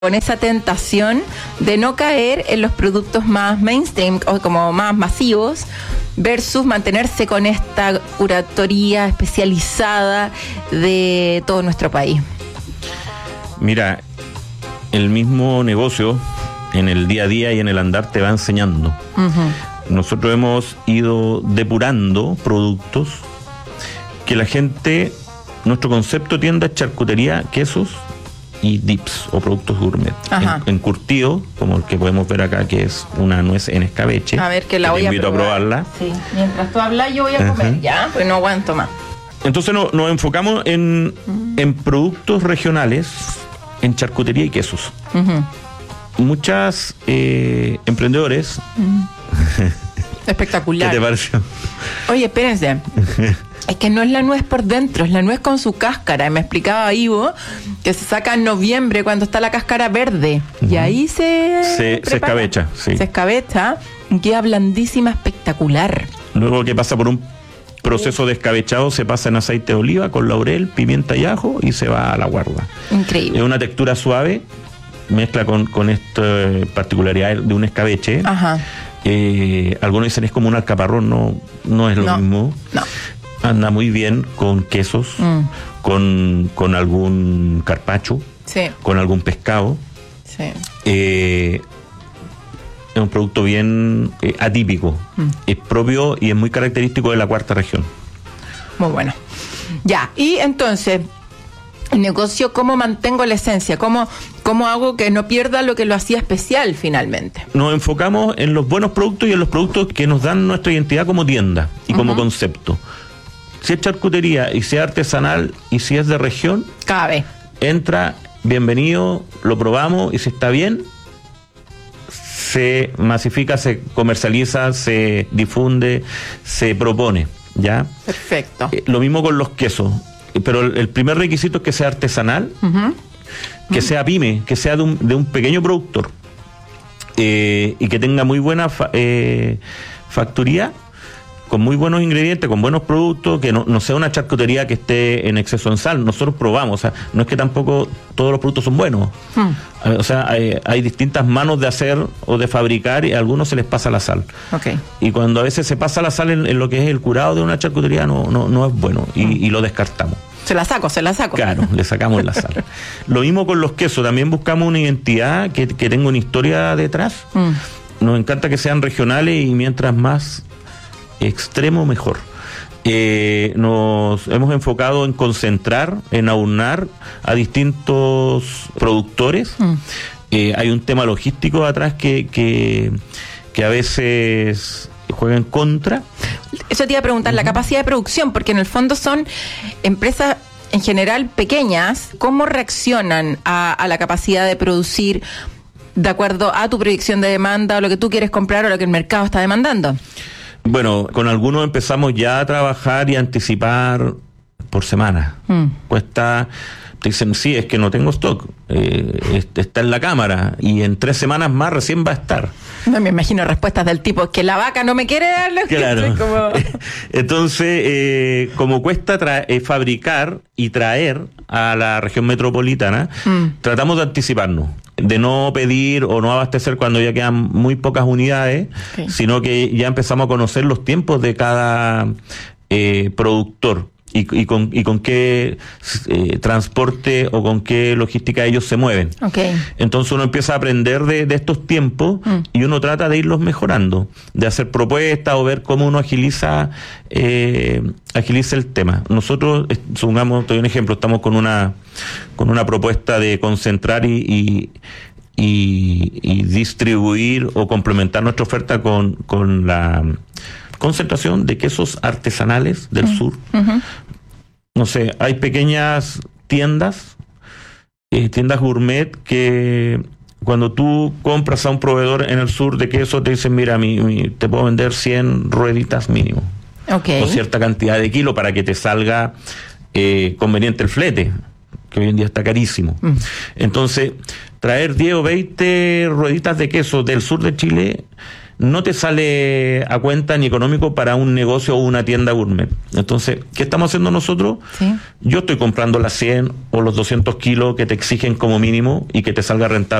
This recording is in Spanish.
con esa tentación de no caer en los productos más mainstream o como más masivos versus mantenerse con esta curatoría especializada de todo nuestro país? Mira, el mismo negocio en el día a día y en el andar te va enseñando. Uh-huh. Nosotros hemos ido depurando productos que la gente, nuestro concepto tienda es charcutería, quesos y dips o productos gourmet. Encurtido, como el que podemos ver acá, que es una nuez en escabeche. A ver, que la voy a probar. Te invito a probarla. Sí, mientras tú hablas yo voy a comer, ya, pues no aguanto más. Entonces nos enfocamos en productos regionales, en charcutería y quesos. Uh-huh. Muchas emprendedores. Espectacular. ¿Qué te pareció? Oye, espérense. Es que no es la nuez por dentro, es la nuez con su cáscara. Me explicaba Ivo que se saca en noviembre cuando está la cáscara verde. Uh-huh. Y ahí se escabecha. Sí. Se escabecha y queda blandísima, espectacular. Luego que pasa por un proceso de escabechado, se pasa en aceite de oliva con laurel, pimienta y ajo y se va a la guarda. Increíble. Es una textura suave, mezcla con esta particularidad de un escabeche. Ajá. Algunos dicen es como un alcaparrón, no es lo mismo. No. Anda muy bien con quesos, con algún carpaccio, sí, con algún pescado. Sí. Es un producto bien atípico, es propio y es muy característico de la cuarta región. Muy bueno. Ya, y entonces, el negocio, ¿cómo mantengo la esencia? ¿Cómo hago que no pierda lo que lo hacía especial finalmente? Nos enfocamos en los buenos productos y en los productos que nos dan nuestra identidad como tienda y como concepto. Si es charcutería y si es artesanal y si es de región, cabe. Entra, bienvenido, lo probamos y si está bien, se masifica, se comercializa, se difunde, se propone, ¿ya? Perfecto. Lo mismo con los quesos, pero el primer requisito es que sea artesanal, que sea pyme, que sea de un pequeño productor y que tenga muy buena factoría, con muy buenos ingredientes, con buenos productos, que no sea una charcutería que esté en exceso en sal. Nosotros probamos, o sea, no es que tampoco todos los productos son buenos. O sea, hay distintas manos de hacer o de fabricar y a algunos se les pasa la sal. Okay. Y cuando a veces se pasa la sal en lo que es el curado de una charcutería, no es bueno y lo descartamos. Se la saco. Claro, le sacamos la sal. Lo mismo con los quesos, también buscamos una identidad que tenga una historia detrás. Nos encanta que sean regionales y mientras más extremo mejor. Nos hemos enfocado en concentrar, en aunar a distintos productores. Hay un tema logístico atrás que a veces juega en contra. Eso te iba a preguntar, la capacidad de producción, porque en el fondo son empresas en general pequeñas. ¿Cómo reaccionan a la capacidad de producir de acuerdo a tu proyección de demanda o lo que tú quieres comprar o lo que el mercado está demandando? Bueno, con algunos empezamos ya a trabajar y a anticipar por semana. Cuesta, te dicen, sí, es que no tengo stock, está en la cámara y en 3 semanas más recién va a estar. No me imagino respuestas del tipo, es que la vaca no me quiere dar lo que claro. Como... Entonces, como cuesta fabricar y traer a la región metropolitana, tratamos de anticiparnos, de no pedir o no abastecer cuando ya quedan muy pocas unidades, sino que ya empezamos a conocer los tiempos de cada productor y con qué transporte o con qué logística ellos se mueven. Okay. Entonces uno empieza a aprender de estos tiempos y uno trata de irlos mejorando, de hacer propuestas o ver cómo uno agiliza el tema. Nosotros, supongamos, te doy un ejemplo, estamos con una propuesta de concentrar y distribuir o complementar nuestra oferta con la concentración de quesos artesanales del sur. No sé, hay pequeñas tiendas gourmet que cuando tú compras a un proveedor en el sur de queso te dicen, mira, te puedo vender 100 rueditas mínimo. Okay. O cierta cantidad de kilos para que te salga conveniente el flete, que hoy en día está carísimo. Entonces, traer 10 o 20 rueditas de queso del sur de Chile no te sale a cuenta ni económico para un negocio o una tienda gourmet. Entonces, ¿qué estamos haciendo nosotros? Sí. Yo estoy comprando las 100 o los 200 kilos que te exigen como mínimo y que te salga rentable